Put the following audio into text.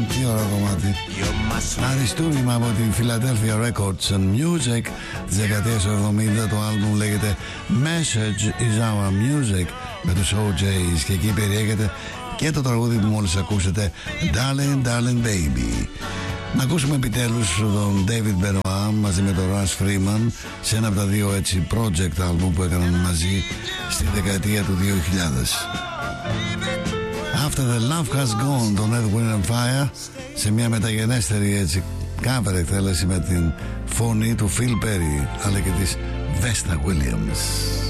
Τι ωραίο κομμάτι. Αριστούργημα από την Philadelphia Records and Music της δεκαετίας του 70. Το άλμπουμ λέγεται Message is Our Music με τους OJs και εκεί περιέχεται και το τραγούδι που μόλις ακούσατε, Darling, Darling Baby. Να ακούσουμε επιτέλους τον David Benoit μαζί με τον Russ Freeman σε ένα από τα δύο έτσι project άλμπουμ που έκαναν μαζί στη δεκαετία του 2000. After the Love Has Gone, τον Earth, Wind and Fire, σε μια μεταγενέστερη έτσι cover εκτέλεση με την φωνή του Phil Perry αλλά και της Vesta Williams.